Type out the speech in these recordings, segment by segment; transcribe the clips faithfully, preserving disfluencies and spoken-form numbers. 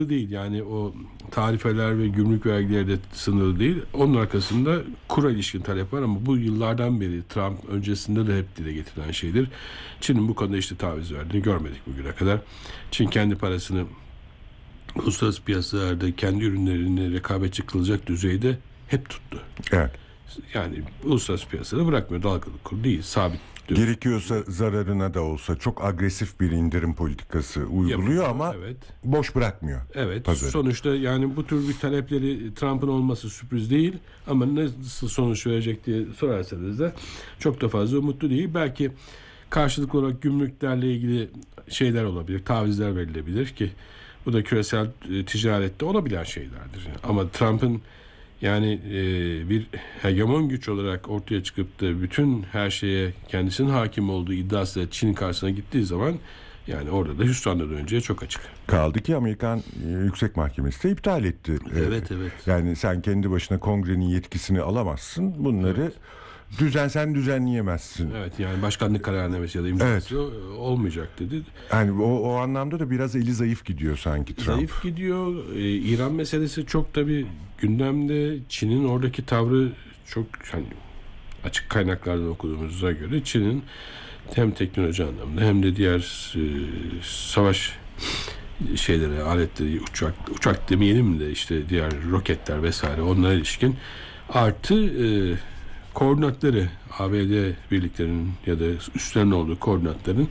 değil. Yani o tarifeler ve gümrük vergileri de sınırlı değil. Onun arkasında kura ilişkin talep var ama bu yıllardan beri Trump öncesinde de hep dile getirilen şeydir. Çin'in bu konuda işte taviz verdiğini görmedik bugüne kadar. Çin kendi parasını uluslararası piyasalarda kendi ürünlerini rekabetçi kılacak düzeyde hep tuttu. Evet. Yani uluslararası piyasada bırakmıyor. Dalgalı kur değil, sabit. Gerekiyorsa zararına da olsa çok agresif bir indirim politikası uyguluyor Yapıyor, ama evet. boş bırakmıyor. Evet. Pazarı. Sonuçta yani bu tür bir talepleri Trump'ın olması sürpriz değil ama nasıl sonuç verecek diye sorarsanız da çok da fazla umutlu değil. Belki karşılıklı olarak gümrüklerle ilgili şeyler olabilir, tavizler verilebilir ki bu da küresel e, ticarette olabilen şeylerdir. Ama Trump'ın yani e, bir hegemon güç olarak ortaya çıkıp da bütün her şeye kendisinin hakim olduğu iddiasıyla Çin karşısına gittiği zaman yani orada da hüsranla döneceği çok açık. Kaldı ki Amerikan e, Yüksek Mahkemesi de iptal etti. Evet, ee, evet. Yani sen kendi başına kongrenin yetkisini alamazsın. Bunları Evet. düzen sen düzenleyemezsin. Evet, yani başkanlık kararnamesi ya da imzası Evet. olmayacak dedi. Yani o, o anlamda da biraz eli zayıf gidiyor sanki Trump. Zayıf gidiyor. Ee, İran meselesi çok tabii gündemde. Çin'in oradaki tavrı çok hani açık kaynaklardan okuduğumuza göre Çin'in hem teknoloji anlamında hem de diğer e, savaş şeyleri, aletleri, uçak uçak demeyelim de işte diğer roketler vesaire onlara ilişkin artı e, koordinatları A B D birliklerinin ya da üstlerinin olduğu koordinatların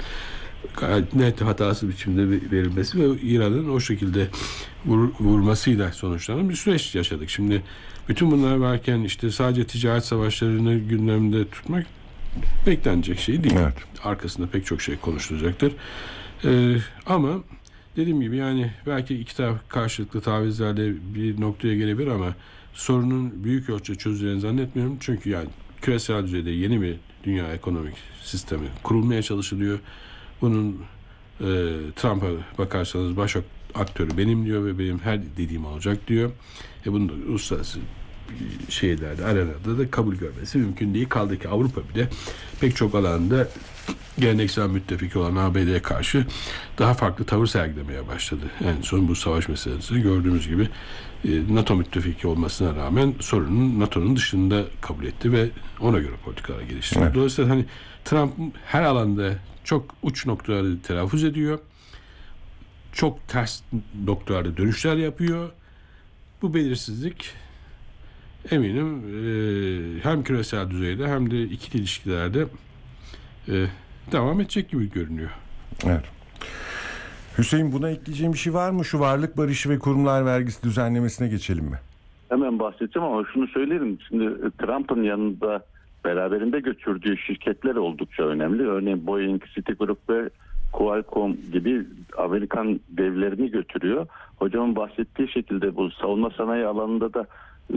gayet net hatasız biçimde verilmesi ve İran'ın o şekilde vur, vurmasıyla sonuçlanan bir süreç yaşadık. Şimdi bütün bunlar varken işte sadece ticaret savaşlarını gündemde tutmak beklenecek şey değil. Evet. Arkasında pek çok şey konuşulacaktır. Ee, ama dediğim gibi yani belki iki taraf karşılıklı tavizlerle bir noktaya gelebilir ama sorunun büyük ölçüde çözüleceğini zannetmiyorum. Çünkü yani küresel düzeyde yeni bir dünya ekonomik sistemi kurulmaya çalışılıyor. Bunun e, Trump'a bakarsanız baş aktörü benim diyor ve benim her dediğim olacak diyor. E bunu da uluslararası şeylerde, arenada da kabul görmesi mümkün değil. Kaldı ki Avrupa bile pek çok alanda geleneksel müttefik olan A B D'ye karşı daha farklı tavır sergilemeye başladı. En son bu savaş meselesi gördüğümüz gibi e, NATO müttefiki olmasına rağmen sorunun NATO'nun dışında kabul etti ve ona göre politikalar geliştirdi. Evet. Dolayısıyla hani Trump her alanda çok uç noktaları telaffuz ediyor. Çok ters noktalarda dönüşler yapıyor. Bu belirsizlik eminim e, hem küresel düzeyde hem de ikili ilişkilerde e, devam edecek gibi görünüyor. Evet. Hüseyin, buna ekleyeceğim bir şey var mı? Şu varlık barışı ve kurumlar vergisi düzenlemesine geçelim mi? Hemen bahsedeceğim ama şunu söyleyelim. Şimdi Trump'ın yanında beraberinde götürdüğü şirketler oldukça önemli. Örneğin Boeing, Citigroup ve Qualcomm gibi Amerikan devlerini götürüyor. Hocamın bahsettiği şekilde bu savunma sanayi alanında da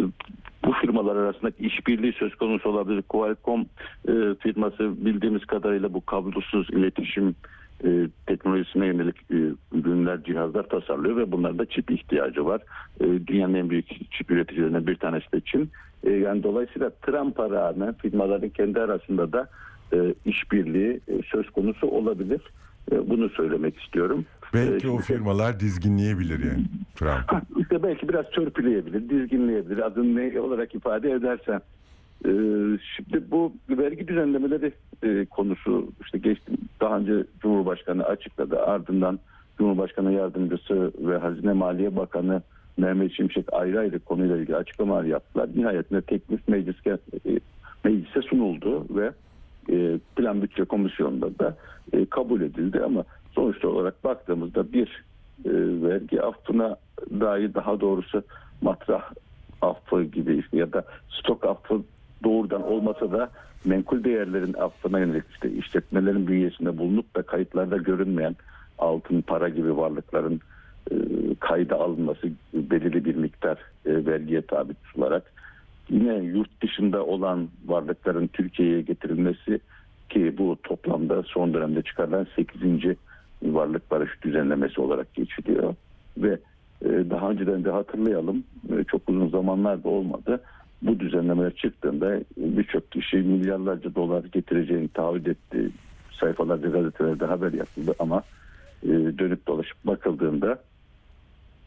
bu firmalar arasındaki işbirliği söz konusu olabilir. Qualcomm e, firması bildiğimiz kadarıyla bu kablosuz iletişim e, teknolojisine yönelik e, ürünler, cihazlar tasarlıyor ve bunlarda çip ihtiyacı var. E, dünyanın en büyük çip üreticilerinden bir tanesi de Çin. E, yani dolayısıyla Trump'a rağmen firmaların kendi arasında da e, işbirliği e, söz konusu olabilir. E, bunu söylemek istiyorum. Belki e, o firmalar dizginleyebilir yani Trump. İşte belki biraz törpüleyebilir, dizginleyebilir. Adını ne olarak ifade edersen. Ee, şimdi bu vergi düzenlemeleri e, konusu işte geçtim. Daha önce Cumhurbaşkanı açıkladı. Ardından Cumhurbaşkanı Yardımcısı ve Hazine Maliye Bakanı Mehmet Şimşek ayrı ayrı konuyla ilgili açıklamalar yaptılar. Nihayetinde teklif meclis, e, meclise sunuldu ve e, Plan Bütçe Komisyonu'nda da e, kabul edildi ama sonuçta olarak baktığımızda bir e, vergi affına dair, daha doğrusu matrah affı gibi ya da stok affı doğrudan olmasa da menkul değerlerin affına yönelik işte işletmelerin bünyesinde bulunup da kayıtlarda görünmeyen altın, para gibi varlıkların e, kayda alınması, belirli bir miktar e, vergiye tabi tutularak yine yurt dışında olan varlıkların Türkiye'ye getirilmesi ki bu toplamda son dönemde çıkarılan sekizinci varlık barışı düzenlemesi olarak geçiliyor ve e, daha önceden de hatırlayalım, e, çok uzun zamanlarda olmadı. Bu düzenlemeler çıktığında birçok kişi milyarlarca dolar getireceğini taahhüt etti. Sayfalarda, gazetelerde haber yapıldı ama e, dönüp dolaşıp bakıldığında